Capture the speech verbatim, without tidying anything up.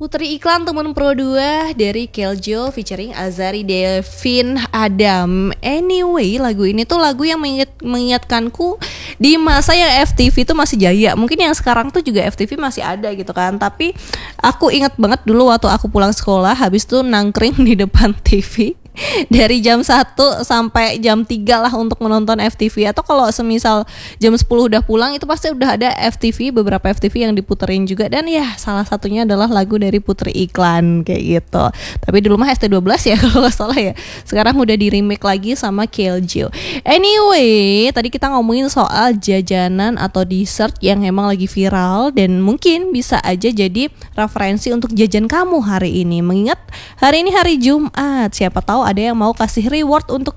Putri Iklan Temen Pro dua dari Keljo featuring Azari Devin Adam. Anyway, lagu ini tuh lagu yang mengingat, mengingatkanku di masa yang F T V tuh masih jaya. Mungkin yang sekarang tuh juga F T V masih ada gitu kan. Tapi aku ingat banget dulu waktu aku pulang sekolah, habis tuh nangkring di depan T V dari jam satu sampai jam tiga lah untuk menonton F T V. Atau kalau semisal jam sepuluh udah pulang, itu pasti udah ada F T V, beberapa F T V yang diputerin juga. Dan ya salah satunya adalah lagu dari Putri Iklan kayak gitu. Tapi dulu mah S T dua belas ya kalau gak salah ya. Sekarang udah di remake lagi sama Keljo. Anyway, tadi kita ngomongin soal jajanan atau dessert yang emang lagi viral dan mungkin bisa aja jadi referensi untuk jajan kamu hari ini. Mengingat hari ini hari Jumat, siapa tahu ada yang mau kasih reward untuk